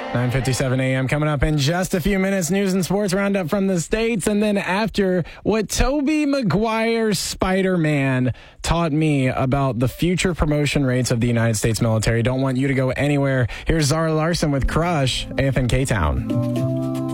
9:57 a.m. coming up in just a few minutes. News and sports roundup from the States. And then after, what Tobey Maguire's Spider-Man taught me about the future promotion rates of the United States military. Don't want you to go anywhere. Here's Zara Larson with Crush, AFN K-Town.